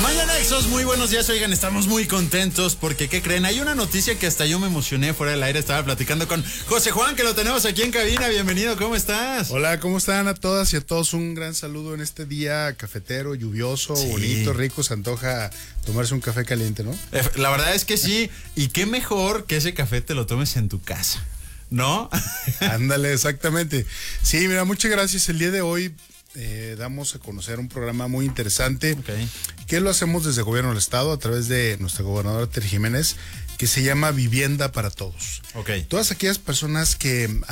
Mañanexos, muy buenos días, oigan, estamos muy contentos porque, ¿qué creen? Hay una noticia que hasta yo me emocioné fuera del aire, estaba platicando con José Juan, que lo tenemos aquí en cabina, bienvenido, ¿cómo estás? Hola, ¿cómo están a todas y a todos? Un gran saludo en este día cafetero, lluvioso, sí, bonito, rico, se antoja tomarse un café caliente, ¿no? La verdad es que sí, y qué mejor que ese café te lo tomes en tu casa, ¿no? Ándale, exactamente. Sí, mira, muchas gracias, el día de hoy damos a conocer un programa muy interesante, que lo hacemos desde el Gobierno del Estado a través de nuestra gobernadora Tere Jiménez, que se llama Vivienda para Todos. Todas aquellas personas que